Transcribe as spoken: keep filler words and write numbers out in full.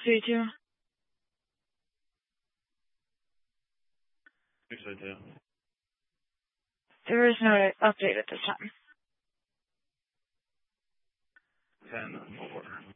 C two? Usually do. There is no update at this time. ten four.